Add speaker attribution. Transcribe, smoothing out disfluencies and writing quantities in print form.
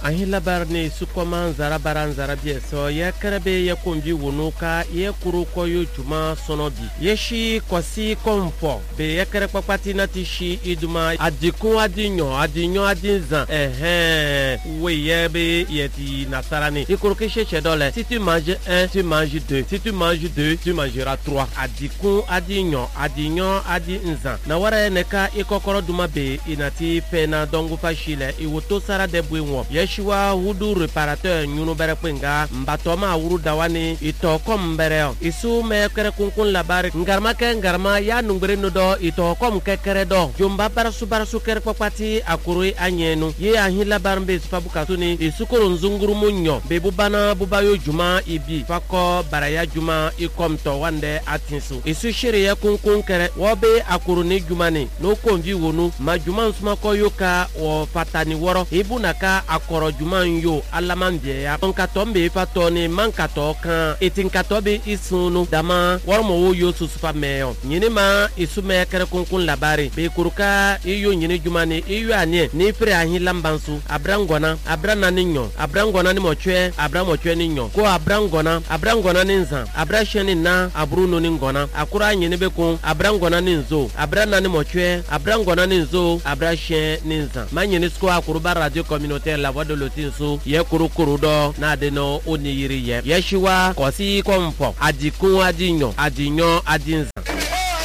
Speaker 1: ahila barni sukoman zarabaran zarabie so ye kerebe ye konji wonuka ye kuru koyo juma sonobi yeshi kosi komfo be ye kere papati na tishi iduma adikun adinyo adinzan we ye be yeti nasarani ikuru keshe chedole si tu manges 1 tu manges 2 si tu manges 2 tu mangeras 3 adikun adinyo adinzan na wara neka ikokoro duma be inati pena dongu fashile iwoto sara de bwenwo yeshiwa hudu reparateur nyunu bere kwenga mbatoma wuru dawani ito kom bere isu me kere kunkun labari ngarma ya nungbere nodo ito kom kekere do jomba barasu kere papati akuri anyenu ye ahin labarmbe sifabuka tuni isukuru nzunguru munyo be bubana bubayo juma ibi fako baraya juma ikomto wande atinsu isu shiri ya kunkun kere wobe akuru ni jumani no konvi wonu ma juma nsuma koyoka o fatani woro ibunaka akoro juma yo alamambie ya onkatombe fatoni mankato kan etinkatobe isunu dama wormo wo yo susufa meyo nyini ma isume kere kunkun labari be kuruka iyo nyini jumani iyo anie ni fere ahin lambansu abrangona ni mochwe abramochwe ni nyo ko abrangona ni nzan abrasheni na abruno ni ngona akura nyini be kun abrangona ni nzo abrana ni mochwe abrangona ni nzo abrashe ni nzan manyini sko akuruba radio communautaire la voix de l'Otinso ye kurukuru do na adeno oniyiri ye yeshiwa kosi komfo adikun adinyo adinzan